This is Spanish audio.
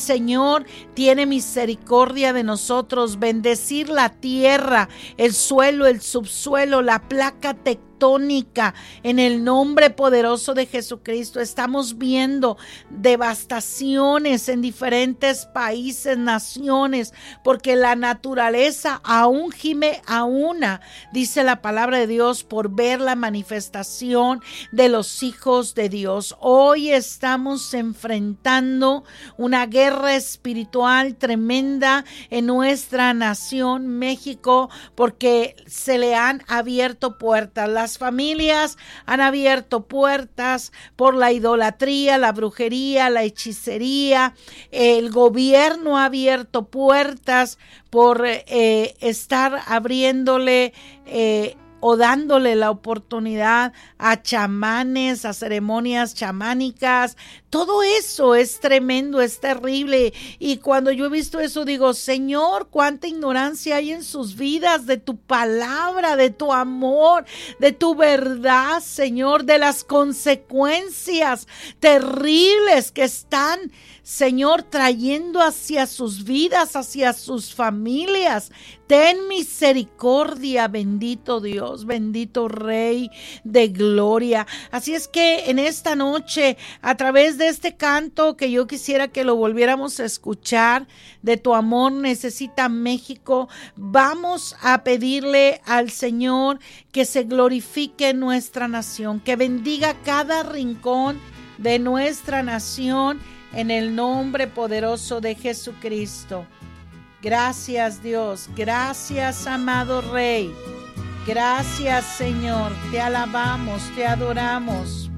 Señor tiene misericordia de nosotros, bendecir la tierra, el suelo, el subsuelo, la placa tectónica, en el nombre poderoso de Jesucristo. Estamos viendo devastaciones en diferentes países, naciones, porque la naturaleza aún gime a una, dice la palabra de Dios, por ver la manifestación de los hijos de Dios. Hoy estamos enfrentando una guerra espiritual tremenda en nuestra nación, México, porque se le han abierto puertas. Las familias han abierto puertas por la idolatría, la brujería, la hechicería. El gobierno ha abierto puertas por estar abriéndole o dándole la oportunidad a chamanes, a ceremonias chamánicas. Todo eso es tremendo, es terrible. Y cuando yo he visto eso, digo, Señor, cuánta ignorancia hay en sus vidas de tu palabra, de tu amor, de tu verdad, Señor, de las consecuencias terribles que están, Señor, trayendo hacia sus vidas, hacia sus familias. Ten misericordia, bendito Dios, bendito Rey de gloria. Así es que en esta noche, a través de este canto que yo quisiera que lo volviéramos a escuchar, de tu amor necesita México, vamos a pedirle al Señor que se glorifique en nuestra nación, que bendiga cada rincón de nuestra nación en el nombre poderoso de Jesucristo. Gracias, Dios. Gracias, amado Rey. Gracias, Señor. Te alabamos, te adoramos.